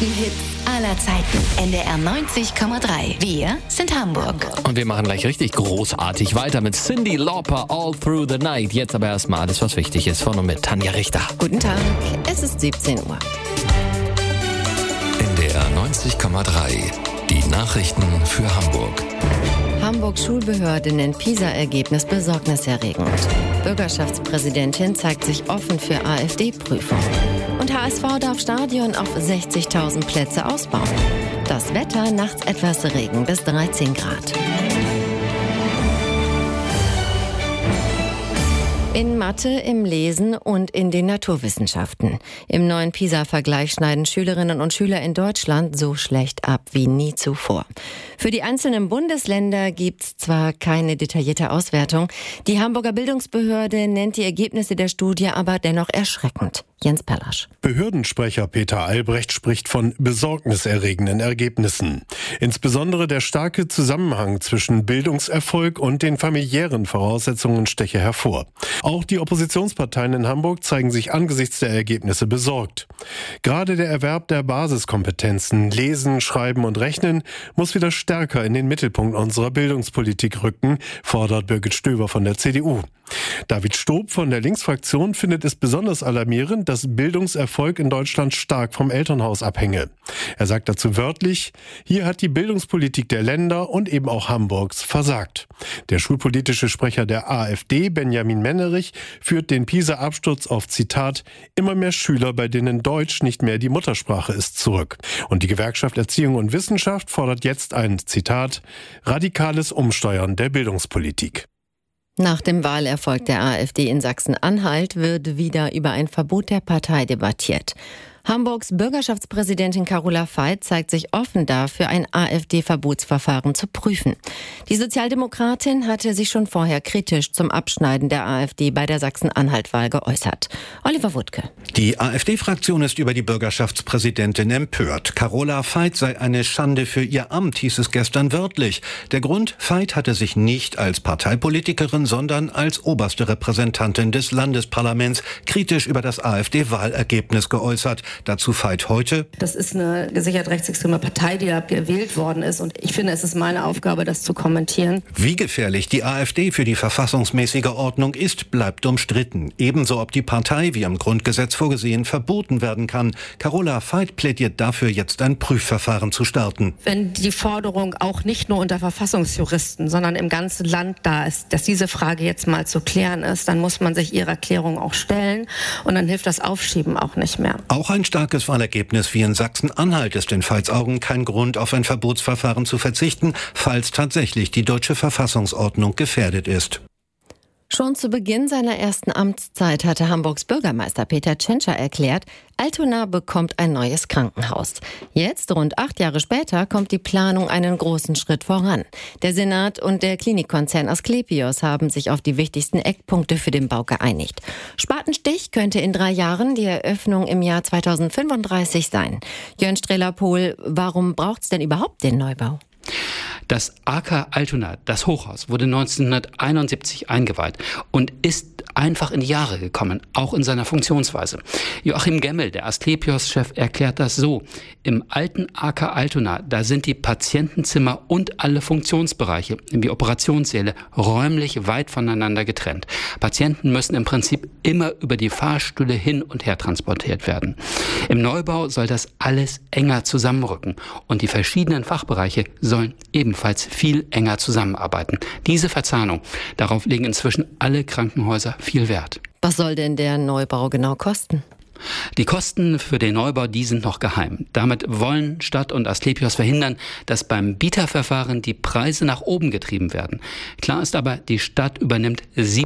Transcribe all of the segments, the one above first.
Hits aller Zeiten. NDR 90,3. Wir sind Hamburg. Und wir machen gleich richtig großartig weiter mit Cyndi Lauper, All Through the Night. Jetzt aber erstmal alles, was wichtig ist, von und mit Tanja Richter. Guten Tag, es ist 17 Uhr. NDR 90,3. Die Nachrichten für Hamburg. Hamburgs Schulbehörde nennt PISA-Ergebnis besorgniserregend. Bürgerschaftspräsidentin zeigt sich offen für AfD-Prüfung. Und HSV darf Stadion auf 60.000 Plätze ausbauen. Das Wetter, nachts etwas Regen bis 13 Grad. In Mathe, im Lesen und in den Naturwissenschaften. Im neuen PISA-Vergleich schneiden Schülerinnen und Schüler in Deutschland so schlecht ab wie nie zuvor. Für die einzelnen Bundesländer gibt's zwar keine detaillierte Auswertung, die Hamburger Bildungsbehörde nennt die Ergebnisse der Studie aber dennoch erschreckend. Jens Perlasch. Behördensprecher Peter Albrecht spricht von besorgniserregenden Ergebnissen. Insbesondere der starke Zusammenhang zwischen Bildungserfolg und den familiären Voraussetzungen steche hervor. Auch die Oppositionsparteien in Hamburg zeigen sich angesichts der Ergebnisse besorgt. Gerade der Erwerb der Basiskompetenzen, Lesen, Schreiben und Rechnen, muss wieder stärker in den Mittelpunkt unserer Bildungspolitik rücken, fordert Birgit Stöber von der CDU. David Stob von der Linksfraktion findet es besonders alarmierend, dass Bildungserfolg in Deutschland stark vom Elternhaus abhänge. Er sagt dazu wörtlich, hier hat die Bildungspolitik der Länder und eben auch Hamburgs versagt. Der schulpolitische Sprecher der AfD, Benjamin Mennerich, führt den PISA-Absturz auf, Zitat, immer mehr Schüler, bei denen Deutsch nicht mehr die Muttersprache ist, zurück. Und die Gewerkschaft Erziehung und Wissenschaft fordert jetzt ein, Zitat, radikales Umsteuern der Bildungspolitik. Nach dem Wahlerfolg der AfD in Sachsen-Anhalt wird wieder über ein Verbot der Partei debattiert. Hamburgs Bürgerschaftspräsidentin Carola Veit zeigt sich offen dafür, ein AfD-Verbotsverfahren zu prüfen. Die Sozialdemokratin hatte sich schon vorher kritisch zum Abschneiden der AfD bei der Sachsen-Anhalt-Wahl geäußert. Oliver Wuttke. Die AfD-Fraktion ist über die Bürgerschaftspräsidentin empört. Carola Veit sei eine Schande für ihr Amt, hieß es gestern wörtlich. Der Grund, Veit hatte sich nicht als Parteipolitikerin, sondern als oberste Repräsentantin des Landesparlaments kritisch über das AfD-Wahlergebnis geäußert. Dazu Veit heute. Das ist eine gesichert rechtsextreme Partei, die da gewählt worden ist. Und ich finde, es ist meine Aufgabe, das zu kommentieren. Wie gefährlich die AfD für die verfassungsmäßige Ordnung ist, bleibt umstritten. Ebenso, ob die Partei, wie im Grundgesetz vorgesehen, verboten werden kann. Carola Veit plädiert dafür, jetzt ein Prüfverfahren zu starten. Wenn die Forderung auch nicht nur unter Verfassungsjuristen, sondern im ganzen Land da ist, dass diese Frage jetzt mal zu klären ist, dann muss man sich ihrer Klärung auch stellen. Und dann hilft das Aufschieben auch nicht mehr. Auch ein starkes Wahlergebnis wie in Sachsen-Anhalt ist in Veits Augen kein Grund, auf ein Verbotsverfahren zu verzichten, falls tatsächlich die deutsche Verfassungsordnung gefährdet ist. Schon zu Beginn seiner ersten Amtszeit hatte Hamburgs Bürgermeister Peter Tschentscher erklärt, Altona bekommt ein neues Krankenhaus. Jetzt, rund 8 Jahre später, kommt die Planung einen großen Schritt voran. Der Senat und der Klinikkonzern Asklepios haben sich auf die wichtigsten Eckpunkte für den Bau geeinigt. Spatenstich könnte in 3 Jahren die Eröffnung im Jahr 2035 sein. Jörn Strehler-Pohl, warum braucht es denn überhaupt den Neubau? Das AK Altona, das Hochhaus, wurde 1971 eingeweiht und ist einfach in die Jahre gekommen, auch in seiner Funktionsweise. Joachim Gemmel, der Asklepios-Chef, erklärt das so. Im alten AK Altona, da sind die Patientenzimmer und alle Funktionsbereiche, wie Operationssäle, räumlich weit voneinander getrennt. Patienten müssen im Prinzip immer über die Fahrstühle hin und her transportiert werden. Im Neubau soll das alles enger zusammenrücken und die verschiedenen Fachbereiche sollen ebenfalls viel enger zusammenarbeiten. Diese Verzahnung, darauf legen inzwischen alle Krankenhäuser viel Wert. Was soll denn der Neubau genau kosten? Die Kosten für den Neubau, die sind noch geheim. Damit wollen Stadt und Asklepios verhindern, dass beim Bieterverfahren die Preise nach oben getrieben werden. Klar ist aber, die Stadt übernimmt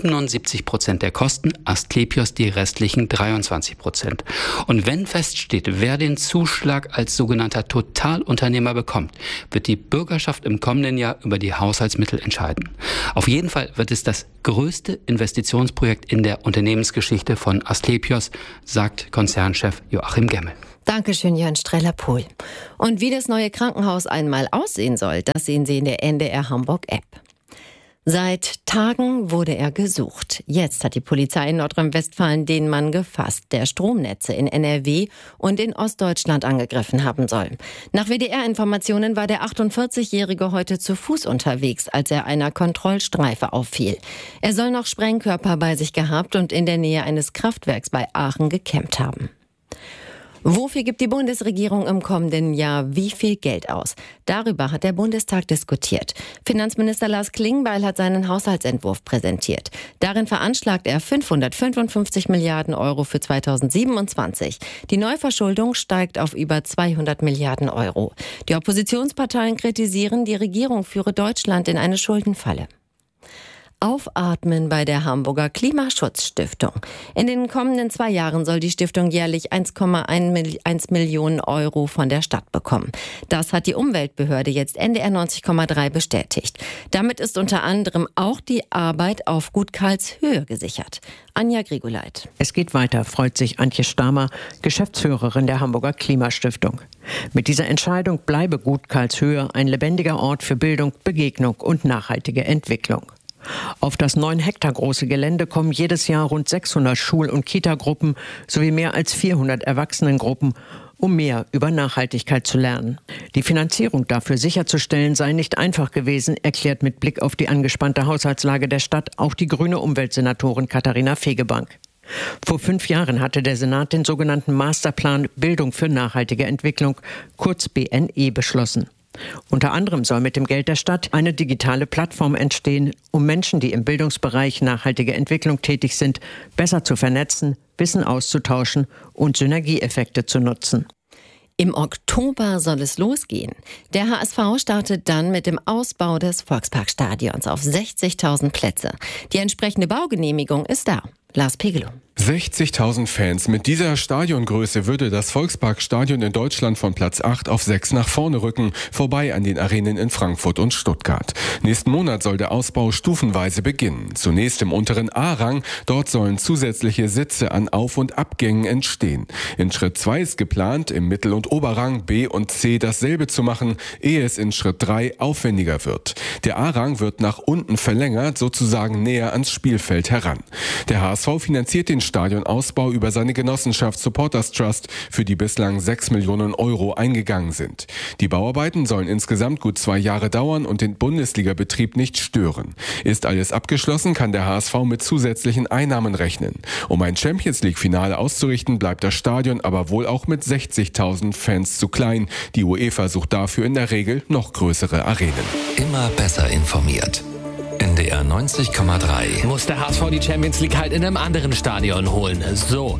77% der Kosten, Asklepios die restlichen 23%. Und wenn feststeht, wer den Zuschlag als sogenannter Totalunternehmer bekommt, wird die Bürgerschaft im kommenden Jahr über die Haushaltsmittel entscheiden. Auf jeden Fall wird es das größte Investitionsprojekt in der Unternehmensgeschichte von Asklepios, sagt Konzernchef Joachim Gemmel. Dankeschön, Jörn Streller-Pohl. Und wie das neue Krankenhaus einmal aussehen soll, das sehen Sie in der NDR Hamburg App. Seit Tagen wurde er gesucht. Jetzt hat die Polizei in Nordrhein-Westfalen den Mann gefasst, der Stromnetze in NRW und in Ostdeutschland angegriffen haben soll. Nach WDR-Informationen war der 48-Jährige heute zu Fuß unterwegs, als er einer Kontrollstreife auffiel. Er soll noch Sprengkörper bei sich gehabt und in der Nähe eines Kraftwerks bei Aachen gecampt haben. Wofür gibt die Bundesregierung im kommenden Jahr wie viel Geld aus? Darüber hat der Bundestag diskutiert. Finanzminister Lars Klingbeil hat seinen Haushaltsentwurf präsentiert. Darin veranschlagt er 555 Milliarden Euro für 2027. Die Neuverschuldung steigt auf über 200 Milliarden Euro. Die Oppositionsparteien kritisieren, die Regierung führe Deutschland in eine Schuldenfalle. Aufatmen bei der Hamburger Klimaschutzstiftung. In den kommenden 2 Jahren soll die Stiftung jährlich 1,1 Millionen Euro von der Stadt bekommen. Das hat die Umweltbehörde jetzt NDR 90,3 bestätigt. Damit ist unter anderem auch die Arbeit auf Gut Karlshöhe gesichert. Anja Grigoleit. Es geht weiter, freut sich Antje Stamer, Geschäftsführerin der Hamburger Klimastiftung. Mit dieser Entscheidung bleibe Gut Karlshöhe ein lebendiger Ort für Bildung, Begegnung und nachhaltige Entwicklung. Auf das 9 Hektar große Gelände kommen jedes Jahr rund 600 Schul- und Kitagruppen sowie mehr als 400 Erwachsenengruppen, um mehr über Nachhaltigkeit zu lernen. Die Finanzierung dafür sicherzustellen sei nicht einfach gewesen, erklärt mit Blick auf die angespannte Haushaltslage der Stadt auch die grüne Umweltsenatorin Katharina Fegebank. Vor 5 Jahren hatte der Senat den sogenannten Masterplan Bildung für nachhaltige Entwicklung, kurz BNE, beschlossen. Unter anderem soll mit dem Geld der Stadt eine digitale Plattform entstehen, um Menschen, die im Bildungsbereich nachhaltige Entwicklung tätig sind, besser zu vernetzen, Wissen auszutauschen und Synergieeffekte zu nutzen. Im Oktober soll es losgehen. Der HSV startet dann mit dem Ausbau des Volksparkstadions auf 60.000 Plätze. Die entsprechende Baugenehmigung ist da. Lars Pegelow. 60.000 Fans. Mit dieser Stadiongröße würde das Volksparkstadion in Deutschland von Platz 8 auf 6 nach vorne rücken, vorbei an den Arenen in Frankfurt und Stuttgart. Nächsten Monat soll der Ausbau stufenweise beginnen. Zunächst im unteren A-Rang. Dort sollen zusätzliche Sitze an Auf- und Abgängen entstehen. In Schritt 2 ist geplant, im Mittel- und Oberrang B und C dasselbe zu machen, ehe es in Schritt 3 aufwendiger wird. Der A-Rang wird nach unten verlängert, sozusagen näher ans Spielfeld heran. Der HSV finanziert den Stadionausbau über seine Genossenschaft Supporters Trust, für die bislang 6 Millionen Euro eingegangen sind. Die Bauarbeiten sollen insgesamt gut 2 Jahre dauern und den Bundesliga-Betrieb nicht stören. Ist alles abgeschlossen, kann der HSV mit zusätzlichen Einnahmen rechnen. Um ein Champions-League-Finale auszurichten, bleibt das Stadion aber wohl auch mit 60.000 Fans zu klein. Die UEFA sucht dafür in der Regel noch größere Arenen. Immer besser informiert. NDR 90,3. Muss der HSV die Champions League halt in einem anderen Stadion holen. So,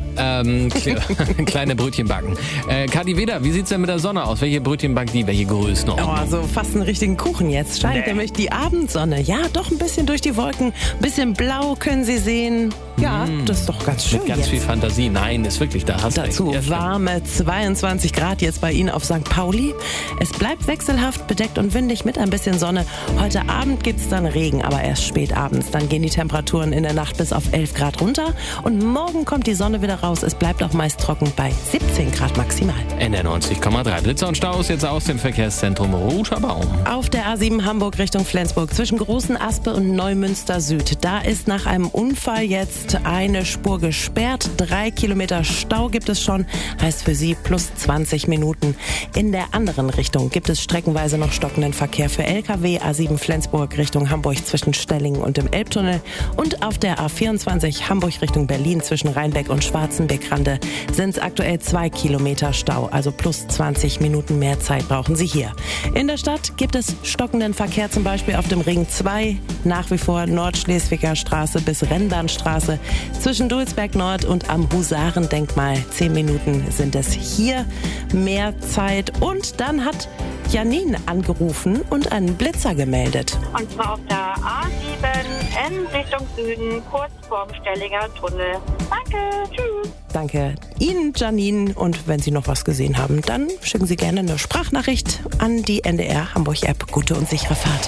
kleine Brötchen backen. Kadi Weder, wie sieht's denn mit der Sonne aus? Welche Brötchen backt die? Welche Größenordnung? Oh, also fast einen richtigen Kuchen jetzt. Scheint nämlich die Abendsonne. Ja, doch ein bisschen durch die Wolken. Ein bisschen blau können Sie sehen. Ja, das ist doch ganz schön. Mit ganz jetzt viel Fantasie. Nein, ist wirklich, da hast du dazu recht. warme 22 Grad jetzt bei Ihnen auf St. Pauli. Es bleibt wechselhaft, bedeckt und windig mit ein bisschen Sonne. Heute Abend gibt's dann Regen, aber erst spät abends. Dann gehen die Temperaturen in der Nacht bis auf 11 Grad runter. Und morgen kommt die Sonne wieder raus. Es bleibt auch meist trocken bei 17 Grad maximal. NDR 90,3. Blitzer und Staus jetzt aus dem Verkehrszentrum Roter Baum. Auf der A7 Hamburg Richtung Flensburg zwischen Großen Aspe und Neumünster Süd. Da ist nach einem Unfall jetzt eine Spur gesperrt. 3 Kilometer Stau gibt es schon. Heißt für Sie plus 20 Minuten. In der anderen Richtung gibt es streckenweise noch stockenden Verkehr für LKW. A7 Flensburg Richtung Hamburg zwischen Stellingen und dem Elbtunnel. Und auf der A24 Hamburg Richtung Berlin zwischen Rheinbeck und Schwarzenbeck-Rande sind es aktuell 2 Kilometer Stau. Also plus 20 Minuten mehr Zeit brauchen Sie hier. In der Stadt gibt es stockenden Verkehr, zum Beispiel auf dem Ring 2. Nach wie vor Nordschleswiger Straße bis Rennbahnstraße. Zwischen Dulsberg Nord und am Husarendenkmal 10 Minuten sind es hier mehr Zeit. Und dann hat Janine angerufen und einen Blitzer gemeldet. Und zwar auf der A7 in Richtung Süden, kurz vorm Stellinger Tunnel. Danke, tschüss. Danke Ihnen, Janine. Und wenn Sie noch was gesehen haben, dann schicken Sie gerne eine Sprachnachricht an die NDR Hamburg App. Gute und sichere Fahrt.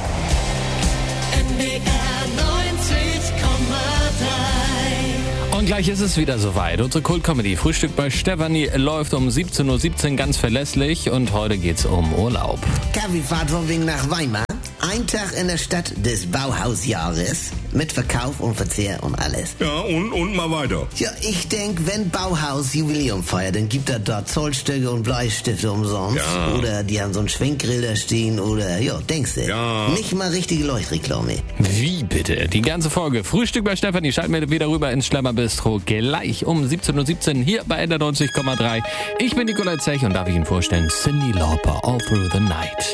NDR 90,3. Und gleich ist es wieder soweit. Unsere Kult-Comedy Frühstück bei Stefanie läuft um 17.17 Uhr ganz verlässlich und heute geht's um Urlaub. Kaffeefahrt von wegen nach Weimar. ein Tag in der Stadt des Bauhausjahres mit Verkauf und Verzehr und alles. Ja, und mal weiter. Ja, ich denk, wenn Bauhaus Jubiläum feiert, dann gibt er dort Zollstöcke und Bleistifte umsonst. Ja. Oder die haben so einen Schwenkgrill da stehen oder, ja, denkst du? Ja. Nicht mal richtige Leuchtreklame. Wie bitte? Die ganze Folge Frühstück bei Stefanie schalten wir wieder rüber ins Schlemmerbistro. Gleich um 17:17 Uhr hier bei 91,3. Ich bin Nikolai Zech und darf ich Ihnen vorstellen, Cyndi Lauper, All Through the Night.